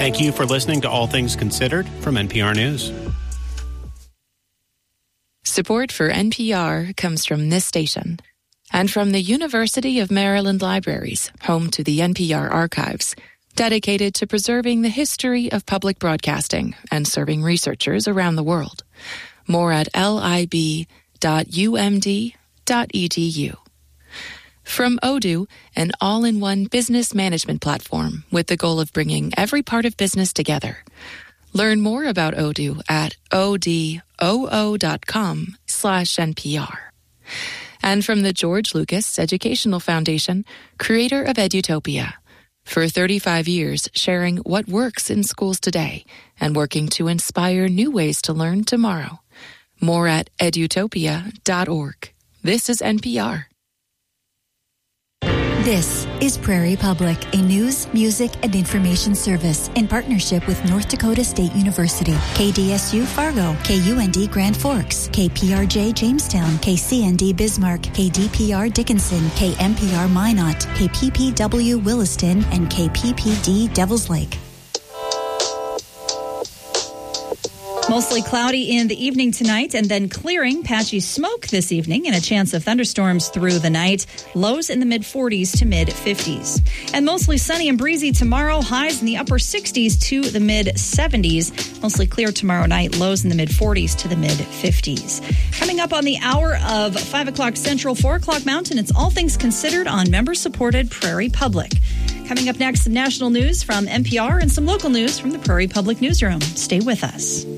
Thank you for listening to All Things Considered from NPR News. Support for NPR comes from this station and from the University of Maryland Libraries, home to the NPR Archives, dedicated to preserving the history of public broadcasting and serving researchers around the world. More at lib.umd.edu. From Odoo, an all-in-one business management platform with the goal of bringing every part of business together. Learn more about Odoo at odoo.com/NPR. And from the George Lucas Educational Foundation, creator of Edutopia. For 35 years, sharing what works in schools today and working to inspire new ways to learn tomorrow. More at edutopia.org. This is NPR. This is Prairie Public, a news, music, and information service in partnership with North Dakota State University, KDSU Fargo, KUND Grand Forks, KPRJ Jamestown, KCND Bismarck, KDPR Dickinson, KMPR Minot, KPPW Williston, and KPPD Devils Lake. Mostly cloudy in the evening tonight and then clearing, patchy smoke this evening and a chance of thunderstorms through the night. Lows in the mid-40s to mid-50s. And mostly sunny and breezy tomorrow. Highs in the upper 60s to the mid-70s. Mostly clear tomorrow night. Lows in the mid-40s to the mid-50s. Coming up on the hour of 5 o'clock Central, 4 o'clock Mountain, it's All Things Considered on member-supported Prairie Public. Coming up next, some national news from NPR and some local news from the Prairie Public Newsroom. Stay with us.